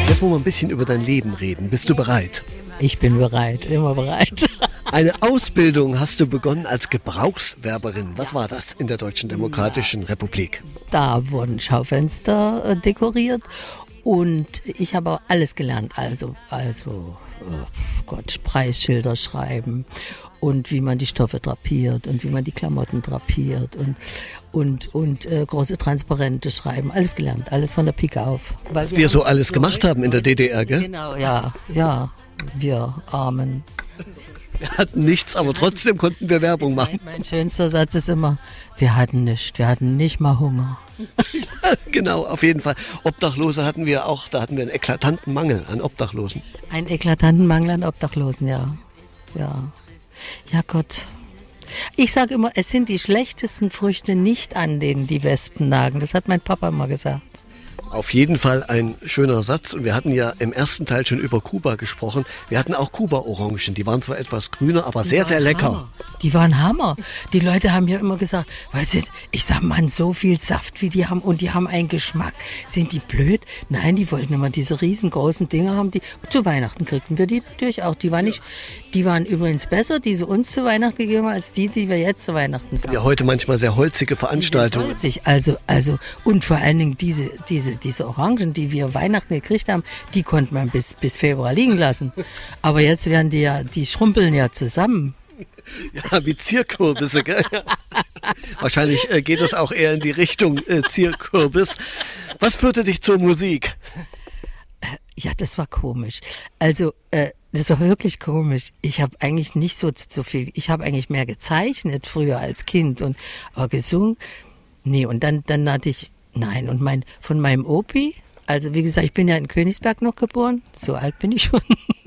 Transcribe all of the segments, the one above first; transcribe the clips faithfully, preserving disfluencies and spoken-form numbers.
Jetzt wollen wir ein bisschen über dein Leben reden. Bist du bereit? Ich bin bereit, immer bereit. Eine Ausbildung hast du begonnen als Gebrauchswerberin. Was war das in der Deutschen Demokratischen Republik? Da wurden Schaufenster äh, dekoriert und ich habe auch alles gelernt. Also, also oh Gott, Preisschilder schreiben und wie man die Stoffe drapiert und wie man die Klamotten drapiert und, und, und äh, große Transparente schreiben. Alles gelernt, alles von der Pike auf. Weil Was wir, wir so alles so gemacht haben in der D D R, gell? Genau, ja, ja, wir Armen. Wir hatten nichts, aber trotzdem konnten wir Werbung machen. Mein, mein schönster Satz ist immer, wir hatten nichts, wir hatten nicht mal Hunger. Ja, genau, auf jeden Fall. Obdachlose hatten wir auch, da hatten wir einen eklatanten Mangel an Obdachlosen. Einen eklatanten Mangel an Obdachlosen, ja. Ja, ja Gott. Ich sage immer, es sind die schlechtesten Früchte nicht, an denen die Wespen nagen. Das hat mein Papa immer gesagt. Auf jeden Fall ein schöner Satz. Und wir hatten ja im ersten Teil schon über Kuba gesprochen. Wir hatten auch Kuba-Orangen. Die waren zwar etwas grüner, aber die sehr, sehr lecker. Hammer. Die waren Hammer. Die Leute haben ja immer gesagt, weißt du, ich sag, Mann, so viel Saft, wie die haben und die haben einen Geschmack. Sind die blöd? Nein, die wollten immer diese riesengroßen Dinger haben. Die, zu Weihnachten kriegten wir die natürlich auch. Die waren, nicht, die waren übrigens besser, die sie uns zu Weihnachten gegeben haben, als die, die wir jetzt zu Weihnachten haben. Ja, heute manchmal sehr holzige Veranstaltungen. Holzig, also, also, und vor allen Dingen diese, diese, diese Orangen, die wir Weihnachten gekriegt haben, die konnte man bis, bis Februar liegen lassen. Aber jetzt werden die ja, die schrumpeln ja zusammen. Ja, wie Zierkürbisse, gell? Wahrscheinlich äh, geht es auch eher in die Richtung äh, Zierkürbis. Was führte dich zur Musik? Ja, das war komisch. Also, äh, das war wirklich komisch. Ich habe eigentlich nicht so, so viel, ich habe eigentlich mehr gezeichnet früher als Kind und aber gesungen. Nee, und dann, dann hatte ich, nein, und mein, von meinem Opi, also wie gesagt, ich bin ja in Königsberg noch geboren, so alt bin ich schon.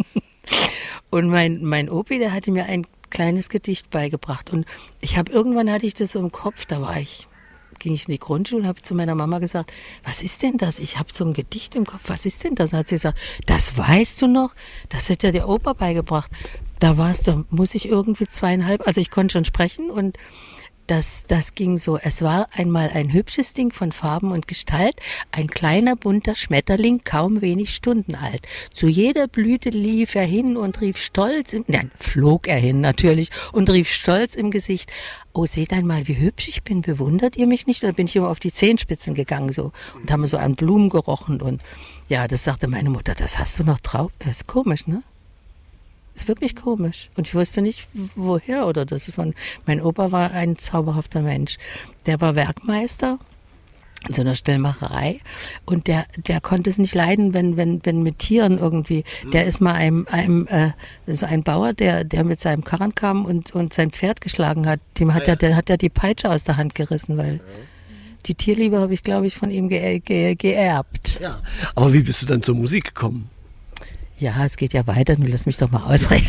Und mein, mein Opi, der hatte mir ein kleines Gedicht beigebracht. Und ich habe irgendwann hatte ich das so im Kopf, da war ich, ging ich in die Grundschule und habe zu meiner Mama gesagt, was ist denn das? Ich habe so ein Gedicht im Kopf, was ist denn das? Und hat sie gesagt, das weißt du noch? Das hat ja der Opa beigebracht. Da warst du, muss ich irgendwie zweieinhalb, also ich konnte schon sprechen und Das, das ging so, es war einmal ein hübsches Ding von Farben und Gestalt, ein kleiner bunter Schmetterling, kaum wenig Stunden alt. Zu jeder Blüte lief er hin und rief stolz, im, nein, flog er hin natürlich und rief stolz im Gesicht, oh, seht einmal, wie hübsch ich bin, bewundert ihr mich nicht? Da bin ich immer auf die Zehenspitzen gegangen so und haben so an Blumen gerochen und ja, das sagte meine Mutter, das hast du noch drauf, das ist komisch, ne? Ist wirklich komisch. Und ich wusste nicht, woher oder das ist von. Mein Opa war ein zauberhafter Mensch. Der war Werkmeister in so einer Stellmacherei und der, der konnte es nicht leiden, wenn, wenn, wenn mit Tieren irgendwie. Der ist mal einem, einem äh, so ein Bauer, der, der mit seinem Karren kam und, und sein Pferd geschlagen hat. Dem hat ja, der hat ja die Peitsche aus der Hand gerissen, weil die Tierliebe habe ich, glaube ich, von ihm ge, ge, geerbt. Ja. Aber wie bist du dann zur Musik gekommen? Ja, es geht ja weiter, nur lass mich doch mal ausreden.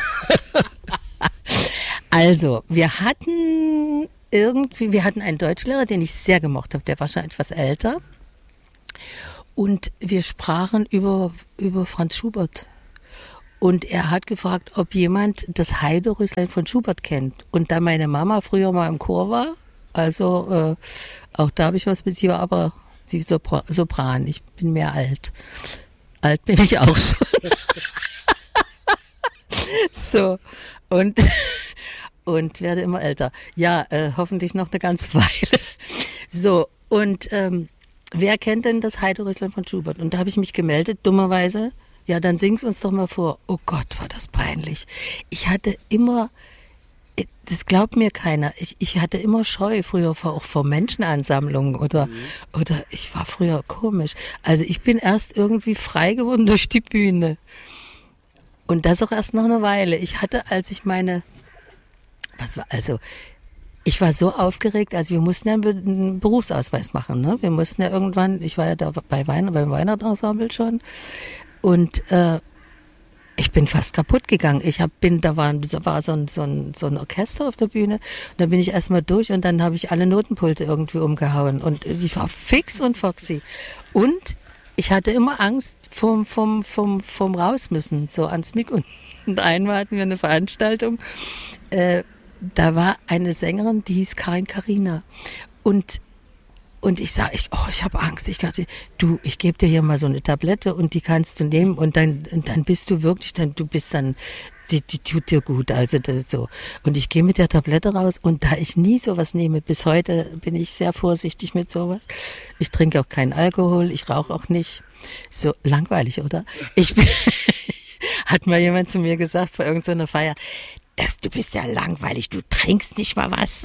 Also, wir hatten irgendwie, wir hatten einen Deutschlehrer, den ich sehr gemocht habe, der war schon etwas älter. Und wir sprachen über, über Franz Schubert. Und er hat gefragt, ob jemand das Heiderüsslein von Schubert kennt. Und da meine Mama früher mal im Chor war, also äh, auch da habe ich was mit sie, war aber sie ist Sopran, ich bin mehr alt. Alt bin ich auch schon. So, und, und werde immer älter. Ja, äh, hoffentlich noch eine ganze Weile. So, und ähm, wer kennt denn das Heiderüsslein von Schubert? Und da habe ich mich gemeldet, dummerweise. Ja, dann sing's uns doch mal vor. Oh Gott, war das peinlich. Ich hatte immer, das glaubt mir keiner, ich, ich hatte immer Scheu früher vor, auch vor Menschenansammlungen oder, mhm. oder ich war früher komisch. Also ich bin erst irgendwie frei geworden durch die Bühne. Und das auch erst nach einer Weile. Ich hatte, als ich meine, was war, also ich war so aufgeregt, also wir mussten ja einen Berufsausweis machen, ne? Wir mussten ja irgendwann, ich war ja da bei Weihnachten, beim Weihnachtsensemble schon und äh, ich bin fast kaputt gegangen. Ich hab, bin, da war, da war so, ein, so, ein, so ein Orchester auf der Bühne. Und da bin ich erstmal durch und dann habe ich alle Notenpulte irgendwie umgehauen. Und ich war fix und foxy. Und ich hatte immer Angst vom, vom, vom, vom Rausmüssen, so ans Mikro. Und einmal hatten wir eine Veranstaltung. Äh, da war eine Sängerin, die hieß Karin Carina. Und Und ich sage, ich, oh, ich habe Angst. Ich dachte, du, ich gebe dir hier mal so eine Tablette und die kannst du nehmen und dann, und dann bist du wirklich, dann, du bist dann, die, die tut dir gut. Also das so. Und ich gehe mit der Tablette raus und da ich nie sowas nehme, bis heute bin ich sehr vorsichtig mit sowas. Ich trinke auch keinen Alkohol, ich rauche auch nicht. So langweilig, oder? Ich bin, hat mal jemand zu mir gesagt bei irgendeiner Feier, das, du bist ja langweilig, du trinkst nicht mal was.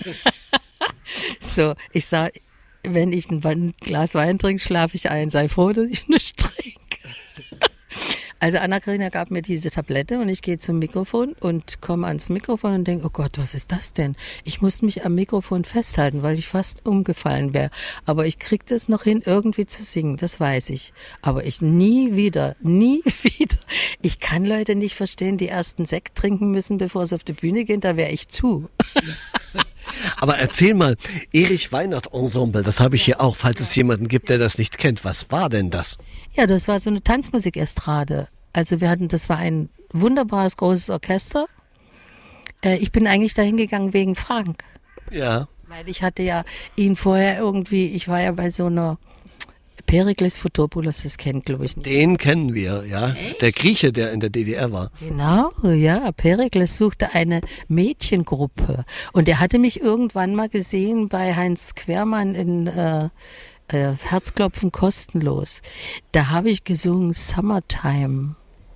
So, ich sage, wenn ich ein Glas Wein trinke, schlafe ich ein. Sei froh, dass ich nicht trinke. Also Anna-Karina gab mir diese Tablette und ich gehe zum Mikrofon und komme ans Mikrofon und denke, oh Gott, was ist das denn? Ich musste mich am Mikrofon festhalten, weil ich fast umgefallen wäre. Aber ich krieg das noch hin, irgendwie zu singen, das weiß ich. Aber ich nie wieder, nie wieder. Ich kann Leute nicht verstehen, die erst einen Sekt trinken müssen, bevor sie auf die Bühne gehen, da wäre ich zu. Aber erzähl mal, Erich Weinert Ensemble, das habe ich hier auch, falls es jemanden gibt, der das nicht kennt. Was war denn das? Ja, das war so eine Tanzmusik-Estrade. Also wir hatten, das war ein wunderbares, großes Orchester. Äh, ich bin eigentlich dahin gegangen wegen Frank. Ja. Weil ich hatte ja ihn vorher irgendwie, ich war ja bei so einer Perikles Fotopoulos, das kennt, glaube ich, nicht. Den kennen wir, ja. Echt? Der Grieche, der in der D D R war. Genau, ja. Perikles suchte eine Mädchengruppe. Und er hatte mich irgendwann mal gesehen bei Heinz Quermann in äh, äh, Herzklopfen kostenlos. Da habe ich gesungen Summertime.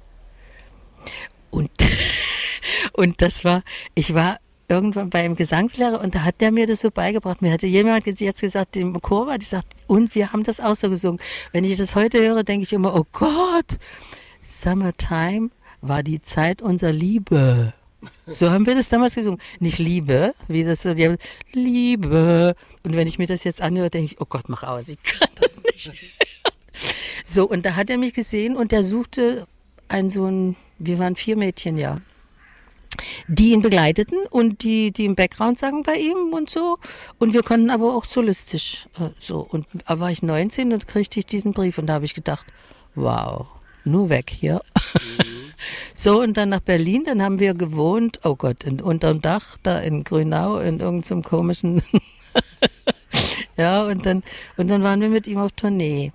Und, und das war, ich war irgendwann bei einem Gesangslehrer und da hat der mir das so beigebracht. Mir hatte jemand jetzt gesagt, im Chor war, die sagt, und wir haben das auch so gesungen. Wenn ich das heute höre, denke ich immer, oh Gott, Summertime war die Zeit unserer Liebe. So haben wir das damals gesungen. Nicht Liebe, wie das so, die haben Liebe. Und wenn ich mir das jetzt anhöre, denke ich, oh Gott, mach aus, ich kann das nicht. So, und da hat er mich gesehen und der suchte ein so ein, wir waren vier Mädchen, ja, die ihn begleiteten und die, die im Background sangen bei ihm und so. Und wir konnten aber auch solistisch äh, so. Und da war ich neunzehn und kriegte ich diesen Brief und da habe ich gedacht, wow, nur weg hier. Mhm. So, und dann nach Berlin, dann haben wir gewohnt, oh Gott, in, unterm Dach, da in Grünau, in irgendeinem komischen, ja, und dann, und dann waren wir mit ihm auf Tournee.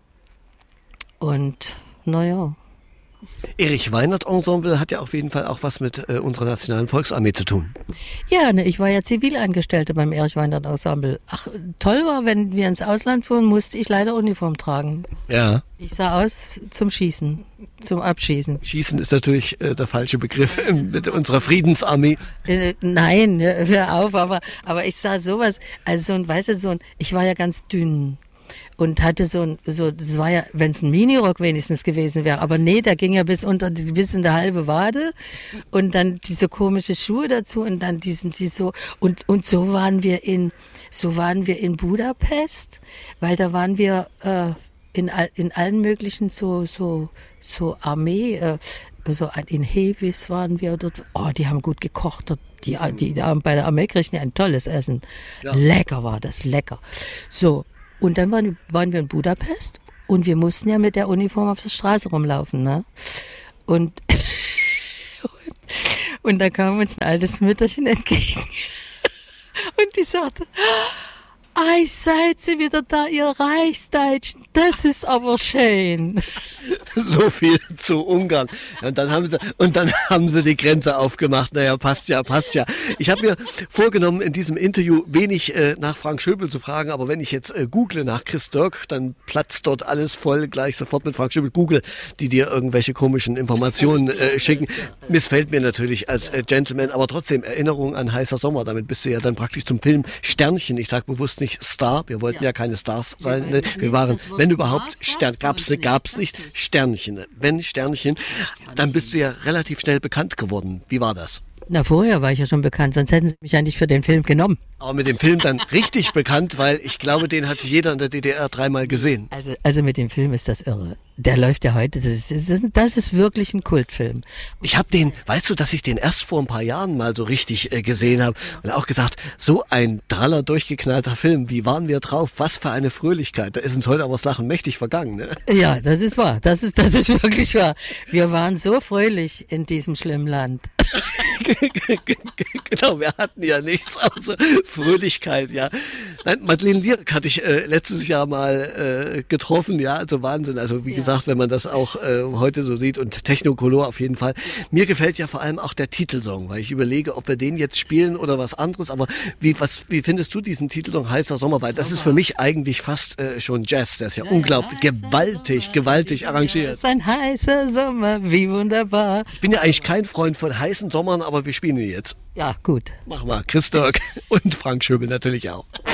Und, naja. Erich Weinert Ensemble hat ja auf jeden Fall auch was mit äh, unserer Nationalen Volksarmee zu tun. Ja, ne, ich war ja Zivilangestellte beim Erich Weinert Ensemble. Ach, toll war, wenn wir ins Ausland fuhren, musste ich leider Uniform tragen. Ja. Ich sah aus zum Schießen, zum Abschießen. Schießen ist natürlich äh, der falsche Begriff äh, mit unserer Friedensarmee. Äh, nein, hör auf, aber, aber ich sah sowas, also so ein, weißt du, so ein, ich war ja ganz dünn. Und hatte so ein, so, das war ja, wenn es ein Minirock wenigstens gewesen wäre, aber nee, der ging ja bis unter, bis in der halbe Wade und dann diese komische Schuhe dazu und dann diesen, die so, und, und so waren wir in, so waren wir in Budapest, weil da waren wir, äh, in, in allen möglichen so, so, so Armee, äh, so in Hevis waren wir dort, oh, die haben gut gekocht dort. Die, die, die bei der Armee kriegen ja ein tolles Essen. Ja. Lecker war das, lecker. So. Und dann waren, waren wir in Budapest und wir mussten ja mit der Uniform auf der Straße rumlaufen, ne? Und, und, und da kam uns ein altes Mütterchen entgegen und die sagte, ei, seid ihr wieder da, ihr Reichsdeutschen, das ist aber schön. So viel zu Ungarn. Und dann haben sie, und dann haben sie die Grenze aufgemacht. Naja, passt ja, passt ja. Ich habe mir vorgenommen, in diesem Interview wenig äh, nach Frank Schöbel zu fragen, aber wenn ich jetzt äh, google nach Chris Dirk, dann platzt dort alles voll, gleich sofort mit Frank Schöbel. Google, die dir irgendwelche komischen Informationen äh, schicken. Missfällt mir natürlich als äh, Gentleman, aber trotzdem Erinnerung an Heißer Sommer. Damit bist du ja dann praktisch zum Film Sternchen. Ich sag bewusst nicht Star. Wir wollten ja, ja keine Stars sein. Ne? Wir waren, wenn überhaupt, Stern, gab's, gab's nicht Sternchen. Wenn Sternchen, dann bist du ja relativ schnell bekannt geworden. Wie war das? Na, vorher war ich ja schon bekannt, sonst hätten sie mich ja nicht für den Film genommen. Aber mit dem Film dann richtig bekannt, weil ich glaube, den hat jeder in der D D R dreimal gesehen. Also, also mit dem Film ist das irre. der läuft ja heute, das ist, das ist, das ist wirklich ein Kultfilm. Ich habe den, weißt du, dass ich den erst vor ein paar Jahren mal so richtig äh, gesehen habe und auch gesagt, so ein draller, durchgeknallter Film, wie waren wir drauf, was für eine Fröhlichkeit, da ist uns heute aber das Lachen mächtig vergangen. Ne? Ja, das ist wahr, das ist, das ist wirklich wahr. Wir waren so fröhlich in diesem schlimmen Land. Genau, wir hatten ja nichts außer Fröhlichkeit, ja. Nein, Madeleine Lierck hatte ich äh, letztes Jahr mal äh, getroffen, ja, also Wahnsinn, also wie ja. gesagt, wenn man das auch äh, heute so sieht und Technicolor auf jeden Fall. Mir gefällt ja vor allem auch der Titelsong, weil ich überlege, ob wir den jetzt spielen oder was anderes, aber wie, was, wie findest du diesen Titelsong Heißer Sommer? Weil das ist für mich eigentlich fast äh, schon Jazz, der ist ja, ja unglaublich, ja, gewaltig, Sommer, gewaltig arrangiert. Es ist ein heißer Sommer, wie wunderbar. Ich bin ja eigentlich kein Freund von heißen Sommern, aber wir spielen ihn jetzt. Ja, gut. Mach mal, Chris Dirk und Frank Schöbel natürlich auch.